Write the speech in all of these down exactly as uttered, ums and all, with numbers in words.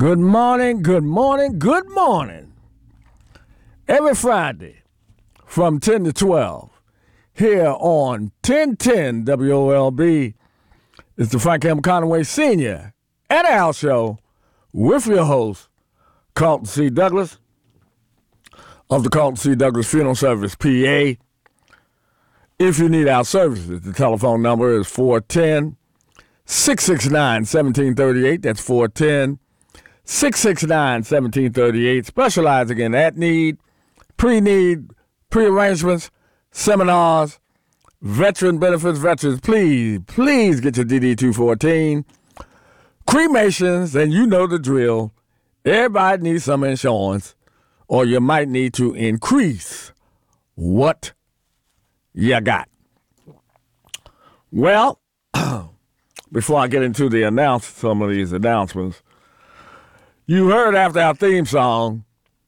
Good morning, good morning, good morning. Every Friday from ten to twelve here on ten ten W O L B is the Frank M. Conaway Senior and Al Show with your host, Carlton C. Douglas of the Carlton C. Douglas Funeral Service, P A. If you need our services, the telephone number is four one zero, six six nine, one seven three eight. That's four one zero, six six nine, one seven three eight. Specializing in at-need, pre-need, pre-arrangements, seminars, veteran benefits, veterans. Please, please get your D D two fourteen. Cremations, and you know the drill. Everybody needs some insurance, or you might need to increase what you got. Well, before I get into the announce some of these announcements, you heard after our theme song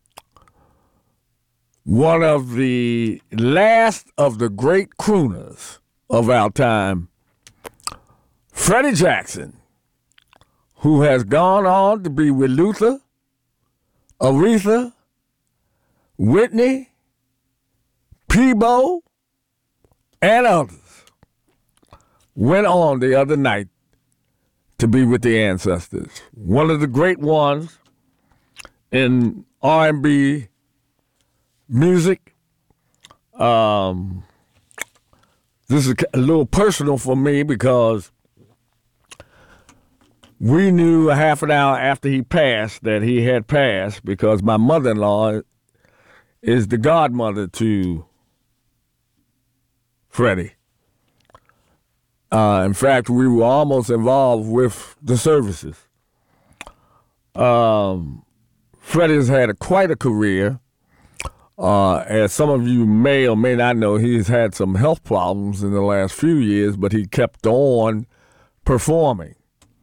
one of the last of the great crooners of our time, Freddie Jackson, who has gone on to be with Luther, Aretha, Whitney, Peabo, and others, went on the other night to be with the ancestors. One of the great ones in R and B music. Um, this is a little personal for me because we knew a half an hour after he passed that he had passed because my mother-in-law is the godmother to Freddie. Uh, in fact, we were almost involved with the services. Um, Freddie's had a, quite a career. Uh, as some of you may or may not know, he's had some health problems in the last few years, but he kept on performing.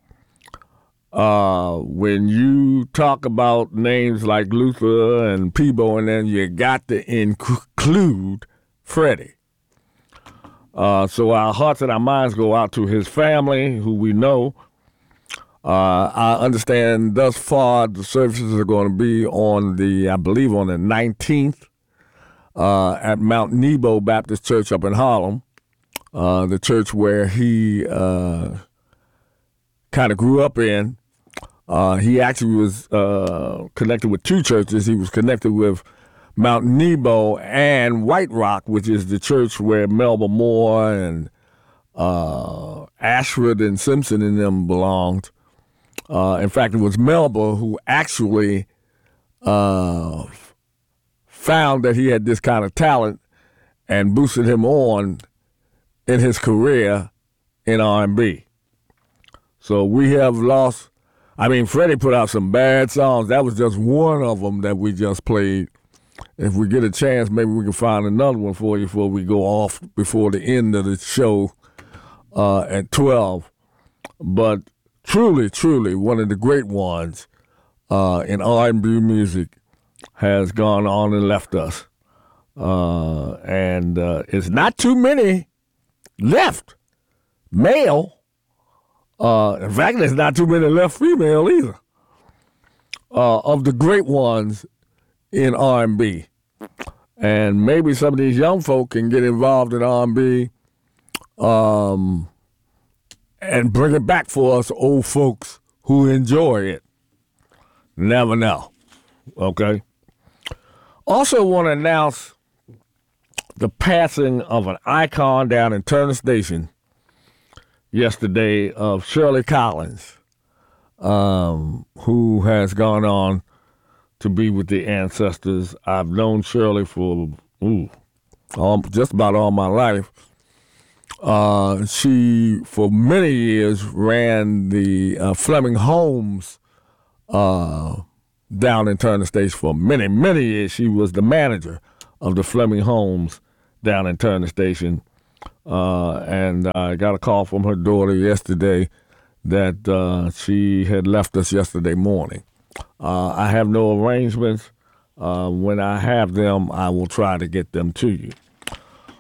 Uh, when you talk about names like Luther and Peabo, and then you got to include Freddie. Uh, so our hearts and our minds go out to his family, who we know. Uh, I understand thus far the services are going to be on the, I believe, on the nineteenth uh, at Mount Nebo Baptist Church up in Harlem, uh, the church where he uh, kind of grew up in. Uh, he actually was uh, connected with two churches. He was connected with Mount Nebo and White Rock, which is the church where Melba Moore and uh, Ashford and Simpson and them belonged. Uh, in fact, it was Melba who actually uh, found that he had this kind of talent and boosted him on in his career in R and B. So we have lost. I mean, Freddie put out some bad songs. That was just one of them that we just played. If we get a chance, maybe we can find another one for you before we go off before the end of the show uh, at twelve. But truly, truly, one of the great ones uh, in R and B music has gone on and left us. Uh, and uh, it's not too many left male. Uh, in fact, there's not too many left female either uh, of the great ones in R and B. And maybe some of these young folk can get involved in R and B um, and bring it back for us old folks who enjoy it. Never know. Okay? Also want to announce the passing of an icon down in Turner Station yesterday of Shirley Collins, um, who has gone on to be with the ancestors. I've known Shirley for ooh, all, just about all my life. Uh, she, for many years, ran the uh, Fleming Homes uh, down in Turner Station for many, many years. She was the manager of the Fleming Homes down in Turner Station. Uh, and I got a call from her daughter yesterday that uh, she had left us yesterday morning. Uh, I have no arrangements. Uh, when I have them, I will try to get them to you.